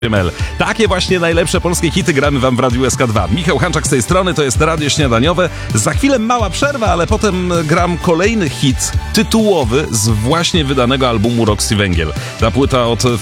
Takie właśnie najlepsze polskie hity gramy wam w Radiu SK2. Michał Hanczak z tej strony, to jest Radio Śniadaniowe. Za chwilę mała przerwa, ale potem gram kolejny hit tytułowy z właśnie wydanego albumu Roxy Węgiel. Ta płyta od